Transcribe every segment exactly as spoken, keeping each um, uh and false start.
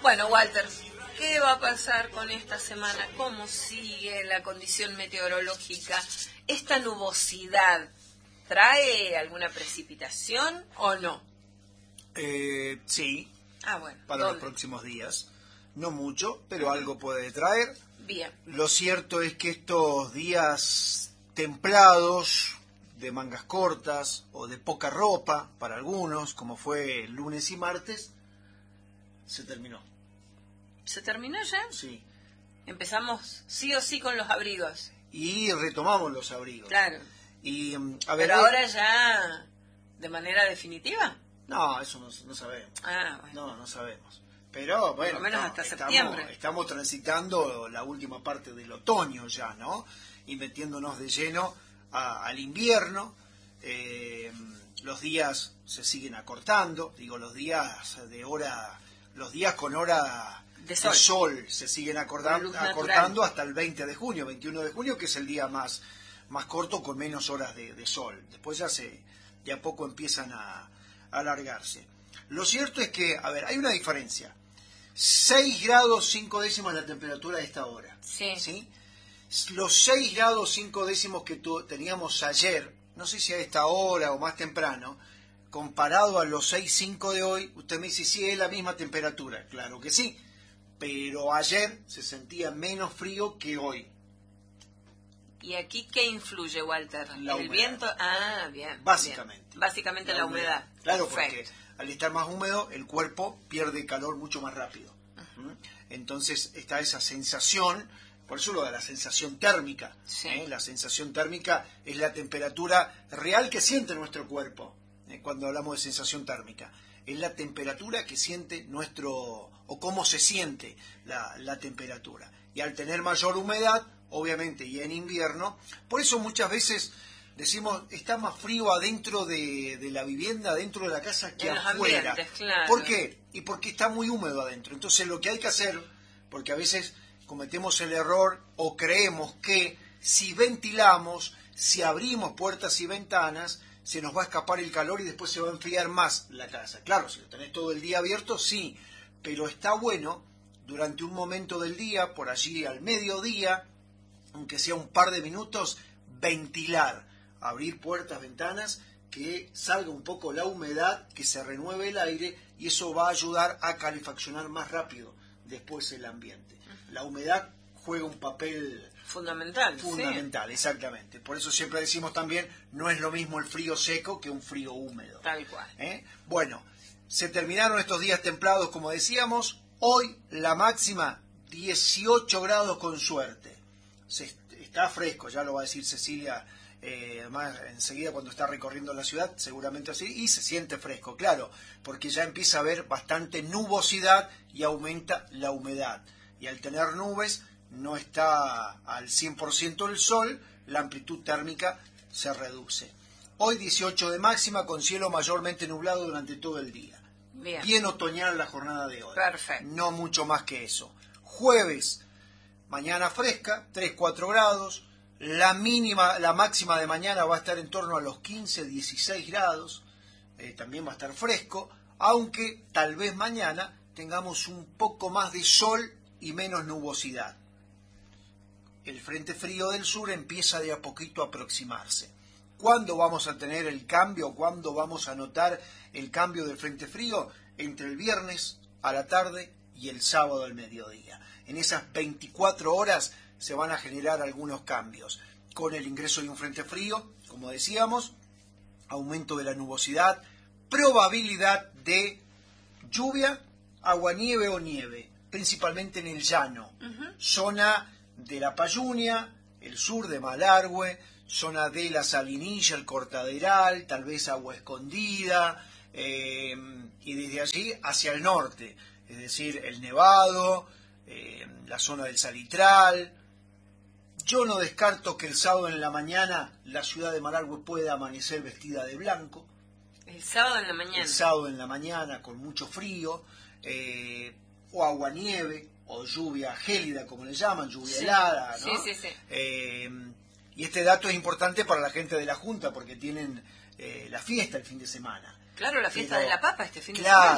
Bueno, Walter, ¿qué va a pasar con esta semana? ¿Cómo sigue la condición meteorológica? ¿Esta nubosidad trae alguna precipitación o no? Eh, sí, ah, bueno, para ¿dónde? los próximos días. No mucho, pero algo puede traer. Bien. Lo cierto es que estos días templados, de mangas cortas o de poca ropa para algunos, como fue lunes y martes, se terminó. ¿Se terminó ya? Sí. Empezamos sí o sí con los abrigos. Y retomamos los abrigos. Claro. Y, a ver, ¿Pero ahora ya de manera definitiva? No, eso no, no sabemos. Ah, bueno. No, no sabemos. Pero bueno, por lo menos no, hasta estamos, septiembre. Estamos transitando la última parte del otoño ya, ¿no? Y metiéndonos de lleno a, al invierno. Eh, los días se siguen acortando, digo, los días de hora, los días con hora de sol, de sol se siguen acordando, acortando hasta el veinte de junio, veintiuno de junio, que es el día más, más corto con menos horas de, de sol. Después ya se, de a poco empiezan a, a alargarse. Lo cierto es que, a ver, hay una diferencia. seis grados cinco décimos la temperatura de esta hora. Sí. ¿Sí? Los seis grados cinco décimos que tu, teníamos ayer, no sé si a esta hora o más temprano, comparado a los seis cinco de hoy, usted me dice, sí, es la misma temperatura. Claro que sí, pero ayer se sentía menos frío que hoy. ¿Y aquí qué influye, Walter? La ¿El humedad. viento? Ah, bien. Básicamente. Bien. Básicamente la, la humedad. humedad. Claro, Perfecto. Porque al estar más húmedo, el cuerpo pierde calor mucho más rápido. Uh-huh. Entonces está esa sensación, por eso lo de la sensación térmica. Sí. ¿eh? La sensación térmica es la temperatura real que siente nuestro cuerpo, ¿eh? Cuando hablamos de sensación térmica. Es la temperatura que siente nuestro, o cómo se siente la, la temperatura. Y al tener mayor humedad, obviamente, y en invierno, por eso muchas veces decimos, está más frío adentro de, de la vivienda, adentro de la casa, que en afuera. Los ambientes, claro. ¿Por qué? Y porque está muy húmedo adentro. Entonces lo que hay que hacer, porque a veces cometemos el error o creemos que si ventilamos, si abrimos puertas y ventanas, se nos va a escapar el calor y después se va a enfriar más la casa. Claro, si lo tenés todo el día abierto, sí, pero está bueno durante un momento del día, por allí al mediodía, aunque sea un par de minutos, ventilar, abrir puertas, ventanas, que salga un poco la humedad, que se renueve el aire y eso va a ayudar a calefaccionar más rápido después el ambiente. La humedad juega un papel fundamental. Fundamental, sí. Exactamente. Por eso siempre decimos también, no es lo mismo el frío seco que un frío húmedo. Tal cual. ¿Eh? Bueno, se terminaron estos días templados, como decíamos. Hoy la máxima, dieciocho grados con suerte. Se, está fresco, ya lo va a decir Cecilia eh, más enseguida cuando está recorriendo la ciudad, seguramente así, y se siente fresco, claro, porque ya empieza a haber bastante nubosidad y aumenta la humedad. Y al tener nubes, no está al cien por ciento el sol, la amplitud térmica se reduce. Hoy dieciocho de máxima con cielo mayormente nublado durante todo el día. Bien. Bien otoñal la jornada de hoy. Perfecto. No mucho más que eso. Jueves, mañana fresca, tres cuatro grados. La mínima, la máxima de mañana va a estar en torno a los quince dieciséis grados. Eh, también va a estar fresco, aunque tal vez mañana tengamos un poco más de sol y menos nubosidad. El frente frío del sur empieza de a poquito a aproximarse. ¿Cuándo vamos a tener el cambio? ¿Cuándo vamos a notar el cambio del frente frío? Entre el viernes a la tarde y el sábado al mediodía. En esas veinticuatro horas se van a generar algunos cambios. Con el ingreso de un frente frío, como decíamos, aumento de la nubosidad, probabilidad de lluvia, aguanieve o nieve, principalmente en el llano. Uh-huh. Zona de la Payunia, el sur de Malargüe, zona de la Salinilla, el Cortaderal, tal vez Agua Escondida, eh, y desde allí hacia el norte, es decir, el Nevado, eh, la zona del Salitral. Yo no descarto que el sábado en la mañana la ciudad de Malargüe pueda amanecer vestida de blanco. El sábado en la mañana. El sábado en la mañana con mucho frío, eh, o aguanieve, o lluvia gélida, como le llaman, lluvia sí. helada, ¿no? Sí, sí, sí. Eh, y este dato es importante para la gente de la Junta, porque tienen eh, la fiesta el fin de semana. Claro, la fiesta Pero, de la papa este fin claro, de semana.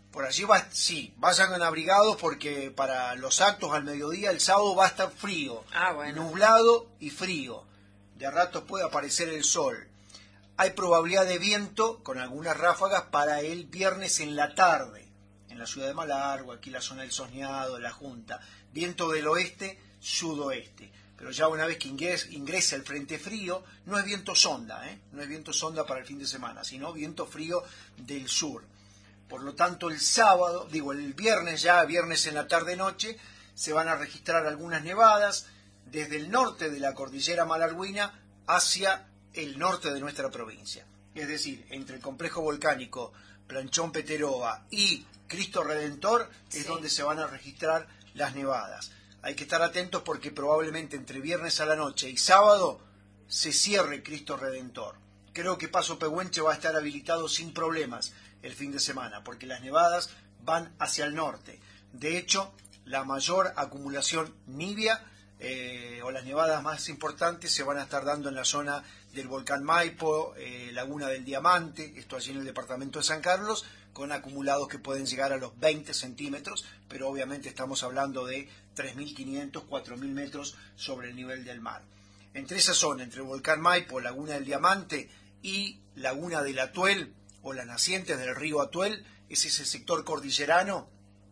Por allí va, sí, vayan abrigados porque para los actos al mediodía el sábado va a estar frío, ah, bueno. nublado y frío. De a ratos puede aparecer el sol. Hay probabilidad de viento con algunas ráfagas para el viernes en la tarde, en la ciudad de Malargüe, aquí la zona del Soñado, la Junta. Viento del oeste, sudoeste. Pero ya una vez que ingresa el frente frío, no es viento sonda, ¿eh? no es viento sonda para el fin de semana, sino viento frío del sur. Por lo tanto, el sábado, digo, el viernes ya, viernes en la tarde-noche, se van a registrar algunas nevadas desde el norte de la cordillera malargüina hacia el norte de nuestra provincia. Es decir, entre el complejo volcánico Planchón-Peteroa y Cristo Redentor es sí. donde se van a registrar las nevadas. Hay que estar atentos porque probablemente entre viernes a la noche y sábado se cierre Cristo Redentor. Creo que Paso Pehuenche va a estar habilitado sin problemas el fin de semana, porque las nevadas van hacia el norte. De hecho, la mayor acumulación nibia eh, o las nevadas más importantes se van a estar dando en la zona del volcán Maipo, eh, Laguna del Diamante, esto allí en el departamento de San Carlos, con acumulados que pueden llegar a los veinte centímetros, pero obviamente estamos hablando de tres mil quinientos, cuatro mil metros sobre el nivel del mar. Entre esa zona, entre el volcán Maipo, Laguna del Diamante y Laguna del Atuel, o las nacientes del río Atuel, es ese sector cordillerano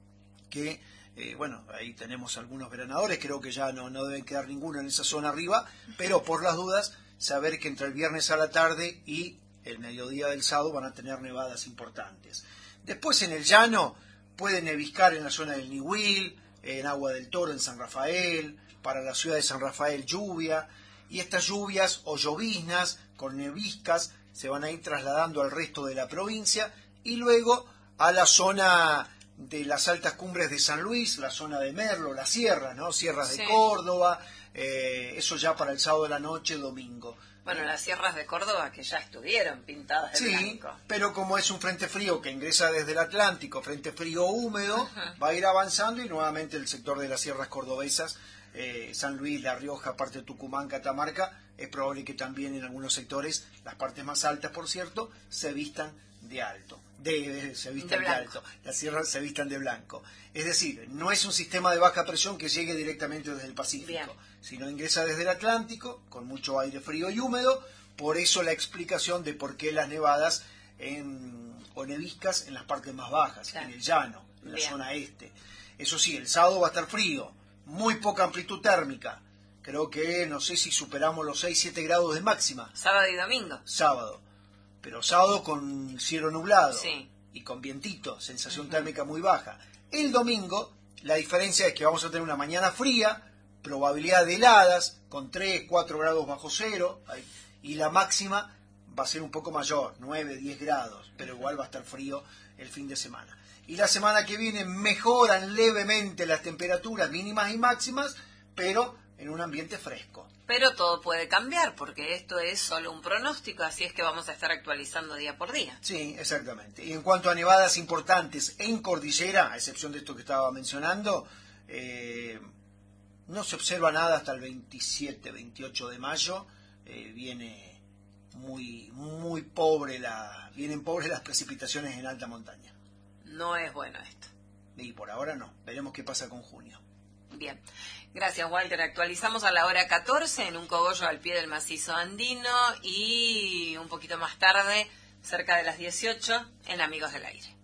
que, eh, bueno, ahí tenemos algunos veranadores, creo que ya no, no deben quedar ninguno en esa zona arriba, pero por las dudas, saber que entre el viernes a la tarde y el mediodía del sábado van a tener nevadas importantes. Después en el llano puede neviscar en la zona del Nihuil, en Agua del Toro, en San Rafael, para la ciudad de San Rafael lluvia, y estas lluvias o lloviznas con neviscas se van a ir trasladando al resto de la provincia y luego a la zona de las altas cumbres de San Luis, la zona de Merlo, las sierras, ¿no? Sierras sí. de Córdoba, eh, eso ya para el sábado de la noche, domingo. Bueno, las sierras de Córdoba que ya estuvieron pintadas de sí, blanco. Pero como es un frente frío que ingresa desde el Atlántico, frente frío húmedo, uh-huh. va a ir avanzando y nuevamente el sector de las sierras cordobesas, eh, San Luis, La Rioja, parte de Tucumán, Catamarca, es probable que también en algunos sectores, las partes más altas, por cierto, se vistan de alto. De, de, se vistan de, de alto. Las sierras se vistan de blanco. Es decir, no es un sistema de baja presión que llegue directamente desde el Pacífico, Bien. sino ingresa desde el Atlántico, con mucho aire frío y húmedo. Por eso la explicación de por qué las nevadas en, o neviscas en las partes más bajas, claro. en el llano, en la Bien. zona este. Eso sí, el sábado va a estar frío, muy poca amplitud térmica. Creo que no sé si superamos los seis siete grados de máxima. Sábado y domingo. Sábado. Pero sábado con cielo nublado sí. y con vientito, sensación uh-huh. térmica muy baja. El domingo, la diferencia es que vamos a tener una mañana fría, probabilidad de heladas, con tres cuatro grados bajo cero, y la máxima va a ser un poco mayor, nueve diez grados, pero igual va a estar frío el fin de semana. Y la semana que viene mejoran levemente las temperaturas mínimas y máximas, pero en un ambiente fresco. Pero todo puede cambiar, porque esto es solo un pronóstico, así es que vamos a estar actualizando día por día. Sí, exactamente. Y en cuanto a nevadas importantes en cordillera, a excepción de esto que estaba mencionando, eh, no se observa nada hasta el veintisiete, veintiocho de mayo. Eh, viene muy, muy pobre la, vienen pobres las precipitaciones en alta montaña. No es bueno esto. Y por ahora no. Veremos qué pasa con junio. Bien, gracias Walter. Actualizamos a la hora catorce en un cogollo al pie del macizo andino y un poquito más tarde, cerca de las dieciocho, en Amigos del Aire.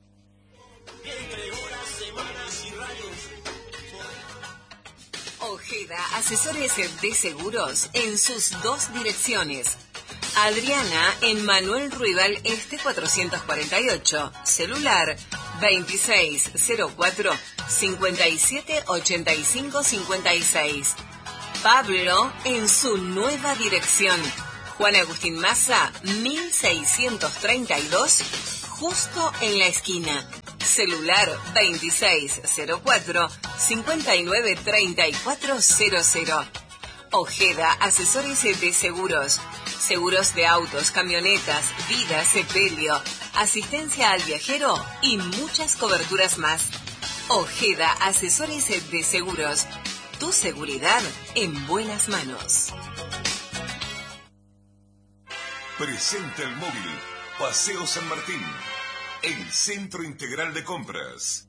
Ojeda, asesores de seguros en sus dos direcciones. Adriana en Manuel Ruibal Este cuatrocientos cuarenta y ocho, celular veintiséis cero cuatro, cincuenta y siete ochenta y cinco cincuenta y seis. Pablo en su nueva dirección, Juan Agustín Maza mil seiscientos treinta y dos, justo en la esquina, celular veintiséis cero cuatro, cincuenta y nueve treinta y cuatro cero cero. Ojeda, asesores de seguros. Seguros de autos, camionetas, vida, sepelio, asistencia al viajero y muchas coberturas más. Ojeda, asesores de seguros. Tu seguridad en buenas manos. Presenta el móvil Paseo San Martín. El Centro Integral de Compras.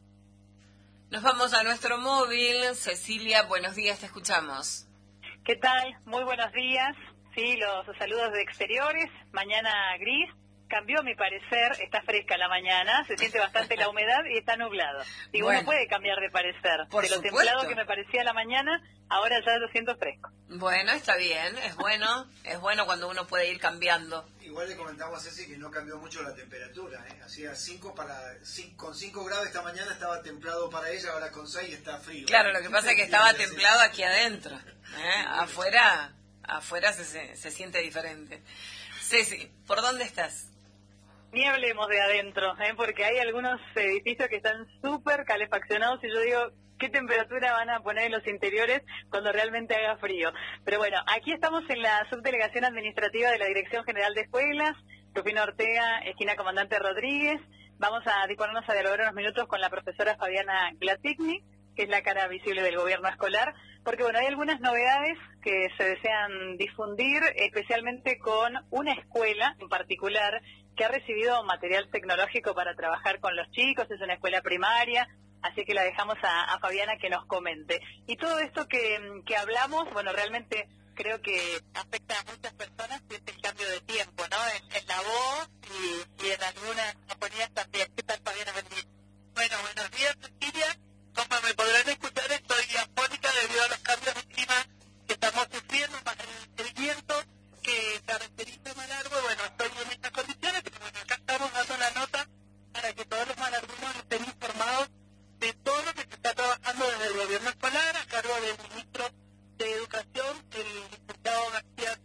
Nos vamos a nuestro móvil. Cecilia, buenos días, te escuchamos. ¿Qué tal? Muy buenos días. Sí, los saludos de exteriores. Mañana gris. Cambió a mi parecer, está fresca la mañana, se siente bastante la humedad y está nublado. Y bueno, uno puede cambiar de parecer. Por de lo supuesto. templado que me parecía la mañana, ahora ya lo siento fresco. Bueno, está bien, es bueno, es bueno cuando uno puede ir cambiando. Igual le comentamos a Ceci que no cambió mucho la temperatura, ¿eh? Hacía cinco para cinco, con cinco grados esta mañana estaba templado para ella, ahora con seis está frío. Claro, lo que pasa es que estaba templado aquí adentro, ¿eh? Afuera, afuera se, se, se siente diferente. Ceci, ¿por dónde estás? Ni hablemos de adentro, ¿eh? Porque hay algunos edificios que están súper calefaccionados y yo digo, ¿qué temperatura van a poner en los interiores cuando realmente haga frío? Pero bueno, aquí estamos en la subdelegación administrativa de la Dirección General de Escuelas, Rufino Ortega, esquina Comandante Rodríguez. Vamos a disponernos a dialogar unos minutos con la profesora Fabiana Glatigny, que es la cara visible del gobierno escolar, porque bueno, hay algunas novedades que se desean difundir, especialmente con una escuela en particular que ha recibido material tecnológico para trabajar con los chicos, es una escuela primaria, así que la dejamos a, a Fabiana que nos comente. Y todo esto que, que hablamos, bueno, realmente creo que afecta a muchas personas, y es el cambio de tiempo, ¿no? En, en la voz y, y en algunas japonías también. ¿Qué tal, Fabiana? Bueno, buenos días, Cecilia. Como me podrán escuchar, estoy afónica debido a los cambios de clima que estamos sufriendo, más el, el viento que caracteriza Malargüe. Bueno, estoy en estas condiciones, pero bueno, acá estamos dando la nota para que todos los malargueños estén informados de todo lo que se está trabajando desde el gobierno escolar, a cargo del ministro de Educación, el diputado García.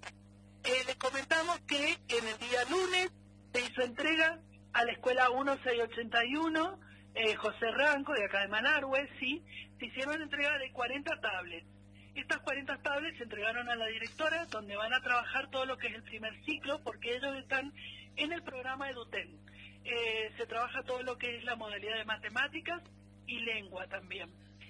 Eh, les comentamos que en el día lunes se hizo entrega a la escuela mil seiscientos ochenta y uno, eh, José Ranco, de acá de Malargüe, sí, se hicieron entrega de cuarenta tablets. Estas cuarenta tablets se entregaron a la directora, donde van a trabajar todo lo que es el primer ciclo, porque ellos están en el programa EduTen. Eh, se trabaja todo lo que es la modalidad de matemáticas y lengua también.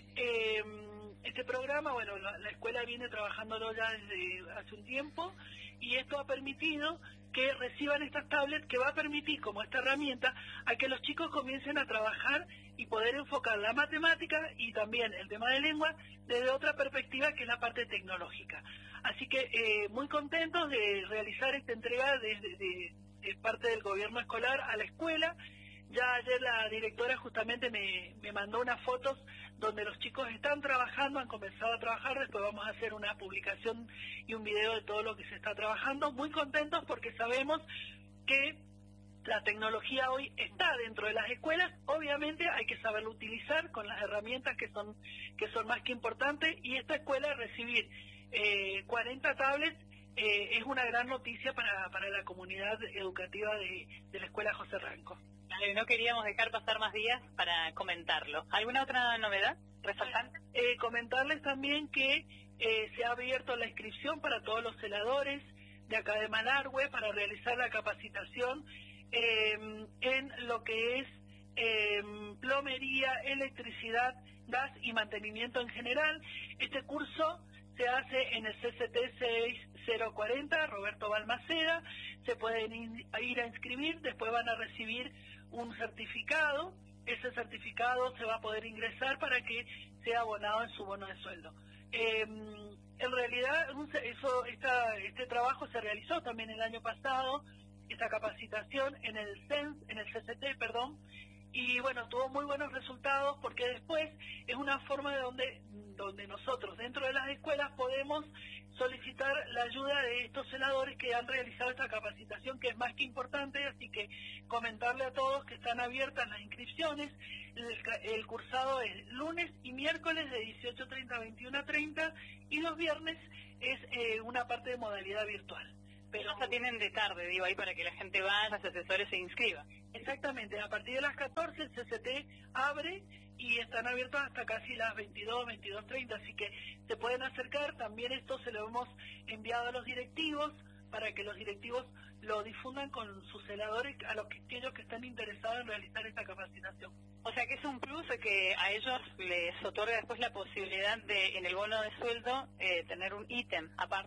Eh, este programa, bueno, la, la escuela viene trabajándolo ya desde hace un tiempo, y esto ha permitido que reciban estas tablets, que va a permitir, como esta herramienta, a que los chicos comiencen a trabajar y poder enfocar la matemática y también el tema de lengua desde otra perspectiva, que es la parte tecnológica. Así que eh, muy contentos de realizar esta entrega desde de, de, de parte del gobierno escolar a la escuela. Ya ayer la directora justamente me, me mandó unas fotos donde los chicos están trabajando, han comenzado a trabajar, después vamos a hacer una publicación y un video de todo lo que se está trabajando. Muy contentos porque sabemos que la tecnología hoy está dentro de las escuelas, obviamente hay que saberlo utilizar con las herramientas que son, que son más que importantes, y esta escuela recibir eh, cuarenta tablets eh, es una gran noticia para, para la comunidad educativa de, de la escuela José Ranco. No queríamos dejar pasar más días para comentarlo. ¿Alguna otra novedad resaltante? Eh, comentarles también que eh, se ha abierto la inscripción para todos los celadores de acá de Malargüe para realizar la capacitación eh, en lo que es eh, plomería, electricidad, gas y mantenimiento en general. Este curso se hace en el C C T seis cero cuarenta, Roberto Balmaceda. Se pueden ir a inscribir, después van a recibir un certificado. Ese certificado se va a poder ingresar para que sea abonado en su bono de sueldo. Eh, en realidad, eso, esta, este trabajo se realizó también el año pasado, esta capacitación en el C E N S, en el C C T, perdón, y bueno, tuvo muy buenos resultados, porque después es una forma de donde, donde nosotros dentro de las escuelas podemos solicitar la ayuda de estos celadores que han realizado esta capacitación, que es más que importante. Así que comentarle a todos que están abiertas las inscripciones. El, el cursado es lunes y miércoles de dieciocho treinta a veintiuno treinta, y los viernes es eh, una parte de modalidad virtual. Pero se tienen de tarde, digo, ahí para que la gente vaya, los asesores se inscriban. Exactamente, a partir de las catorce el C C T abre y están abiertos hasta casi las veintidós, veintidós treinta, así que se pueden acercar. También esto se lo hemos enviado a los directivos para que los directivos lo difundan con sus celadores, a los que, aquellos que están interesados en realizar esta capacitación. O sea que es un plus que a ellos les otorga después la posibilidad de, en el bono de sueldo, eh, tener un ítem aparte.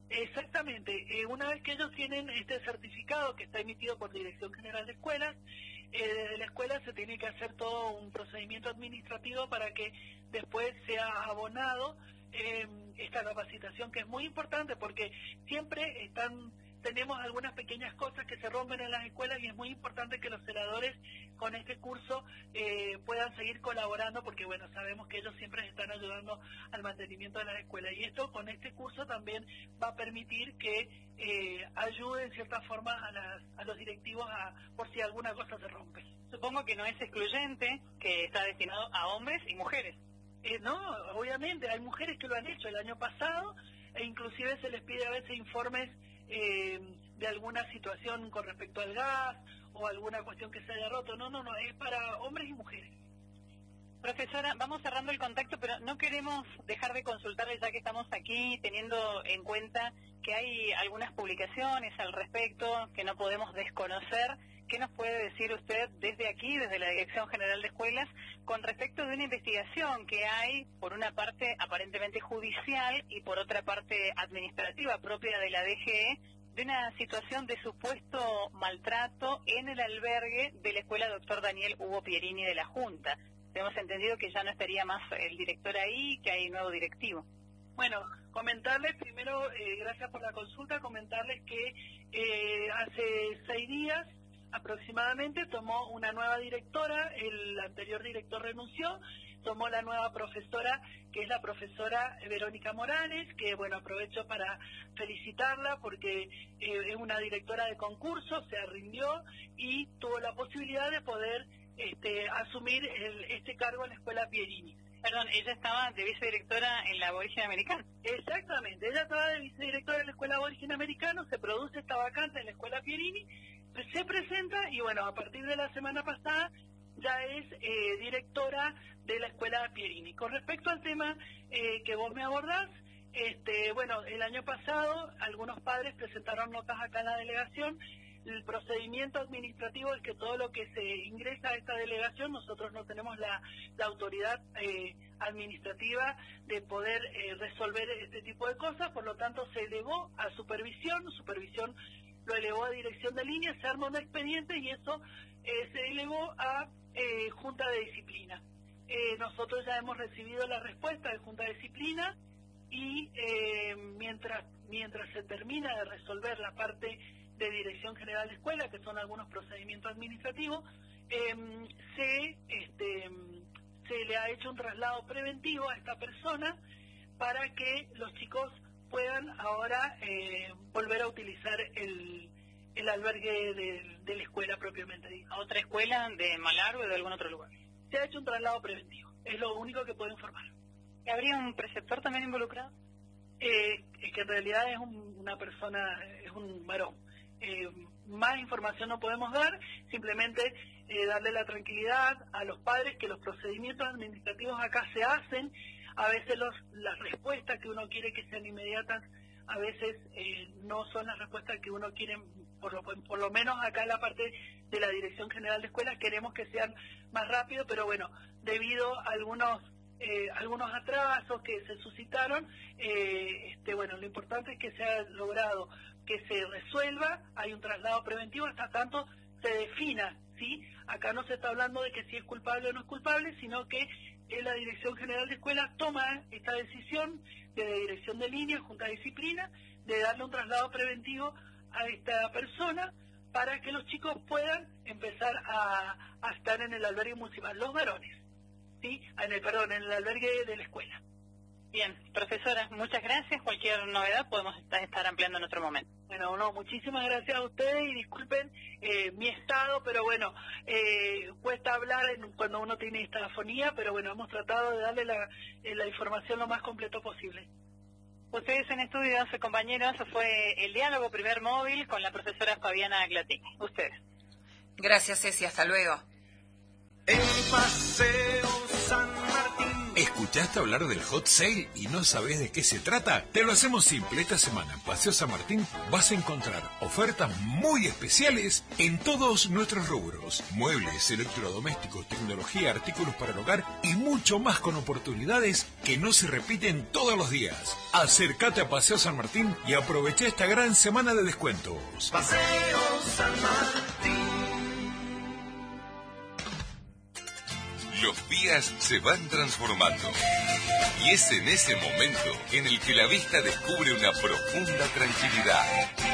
Exactamente. Eh, una vez que ellos tienen este certificado que está emitido por Dirección General de Escuelas, eh, desde la escuela se tiene que hacer todo un procedimiento administrativo para que después sea abonado eh, esta capacitación, que es muy importante porque siempre están tenemos algunas pequeñas cosas que se rompen en las escuelas y es muy importante que los celadores con este curso eh, puedan seguir colaborando porque, bueno, sabemos que ellos siempre están ayudando al mantenimiento de las escuelas y esto con este curso también va a permitir que eh, ayude en cierta forma a, las, a los directivos a, por si alguna cosa se rompe. Supongo que no es excluyente, que está destinado a hombres y mujeres. Eh, no, obviamente, hay mujeres que lo han hecho el año pasado e inclusive se les pide a veces informes Eh, de alguna situación con respecto al gas o alguna cuestión que se haya roto. No, no, no, es para hombres y mujeres. Profesora, vamos cerrando el contacto, pero no queremos dejar de consultarle ya que estamos aquí, teniendo en cuenta que hay algunas publicaciones al respecto que no podemos desconocer. ¿Qué nos puede decir usted desde aquí, desde la Dirección General de Escuelas, con respecto de una investigación que hay, por una parte aparentemente judicial y por otra parte administrativa propia de la D G E, de una situación de supuesto maltrato en el albergue de la Escuela Doctor Daniel Hugo Pierini de la Junta? Hemos entendido que ya no estaría más el director ahí, que hay nuevo directivo. Bueno, comentarles primero, eh, gracias por la consulta, comentarles que eh, hace seis días aproximadamente tomó una nueva directora, el anterior director renunció, tomó la nueva profesora, que es la profesora Verónica Morales, que bueno, aprovecho para felicitarla porque eh, es una directora de concurso, se rindió y tuvo la posibilidad de poder este, asumir el, este cargo en la Escuela Pierini. Perdón, ella estaba de vicedirectora en la Aborigen Americana. Exactamente, ella estaba de vicedirectora en la Escuela Aborigen Americana, se produce esta vacante en la Escuela Pierini, se presenta y bueno, a partir de la semana pasada ya es eh, directora de la Escuela Pierini. Con respecto al tema eh, que vos me abordás, este, bueno, el año pasado algunos padres presentaron notas acá en la delegación. El procedimiento administrativo es que todo lo que se ingresa a esta delegación, nosotros no tenemos la, la autoridad eh, administrativa de poder eh, resolver este tipo de cosas, por lo tanto se elevó a supervisión, supervisión lo elevó a dirección de línea, se armó un expediente y eso eh, se elevó a eh, Junta de Disciplina. Eh, nosotros ya hemos recibido la respuesta de Junta de Disciplina y eh, mientras mientras se termina de resolver la parte de Dirección General de Escuela, que son algunos procedimientos administrativos, eh, se, este, se le ha hecho un traslado preventivo a esta persona para que los chicos puedan ahora eh, volver a utilizar el, el albergue de, de la escuela propiamente dicho. ¿A otra escuela de Malargüe o de algún otro lugar? Se ha hecho un traslado preventivo, es lo único que puedo informar. ¿Habría un preceptor también involucrado? Eh, es que en realidad es un, una persona, es un varón. Eh, más información no podemos dar, simplemente eh, darle la tranquilidad a los padres que los procedimientos administrativos acá se hacen. A veces los, las respuestas que uno quiere que sean inmediatas, a veces eh, no son las respuestas que uno quiere, por lo, por lo menos acá en la parte de la Dirección General de Escuelas queremos que sean más rápido, pero bueno, debido a algunos eh, algunos atrasos que se suscitaron, eh, este, bueno, lo importante es que se ha logrado que se resuelva, hay un traslado preventivo hasta tanto se defina, ¿sí? Acá no se está hablando de que si es culpable o no es culpable, sino que eh, la Dirección General de Escuelas toma esta decisión de la Dirección de Línea, Junta de Disciplina, de darle un traslado preventivo a esta persona para que los chicos puedan empezar a, a estar en el albergue municipal, los varones, ¿sí? En el, perdón, en el albergue de la escuela. Bien, profesora, muchas gracias. Cualquier novedad podemos estar ampliando en otro momento. Bueno, no, muchísimas gracias a ustedes y disculpen eh, mi estado, pero bueno, eh, cuesta hablar en, cuando uno tiene esta afonía, pero bueno, hemos tratado de darle la, eh, la información lo más completo posible. Ustedes en estudios, compañeros, fue el diálogo primer móvil con la profesora Fabiana Glatini. Ustedes. Gracias, Ceci, hasta luego. El Paseo San Martín. Escucha. ¿Escuchaste hablar del Hot Sale y no sabes de qué se trata? Te lo hacemos simple. Esta semana en Paseo San Martín vas a encontrar ofertas muy especiales en todos nuestros rubros. Muebles, electrodomésticos, tecnología, artículos para el hogar y mucho más, con oportunidades que no se repiten todos los días. Acércate a Paseo San Martín y aprovecha esta gran semana de descuentos. Paseo San Martín. Los días se van transformando y es en ese momento en el que la vista descubre una profunda tranquilidad.